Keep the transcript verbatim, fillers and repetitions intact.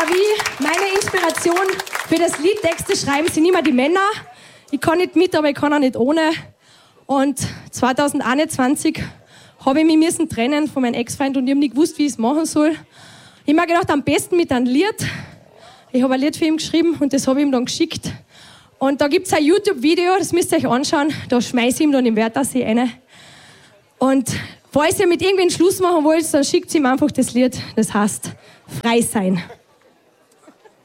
wie meine Inspiration für das Lied Texte schreiben sind immer die Männer. Ich kann nicht mit, aber ich kann auch nicht ohne. Und zwanzig einundzwanzig habe ich mich müssen trennen von meinem Ex-Freund und ich habe nicht gewusst, wie ich es machen soll. Ich habe mir gedacht, am besten mit einem Lied. Ich habe ein Lied für ihn geschrieben und das habe ich ihm dann geschickt. Und da gibt es ein YouTube-Video, das müsst ihr euch anschauen. Da schmeiße ich ihm dann im Wörthersee rein. Und falls ihr mit irgendwen Schluss machen wollt, dann schickt ihm einfach das Lied, das heißt Frei sein.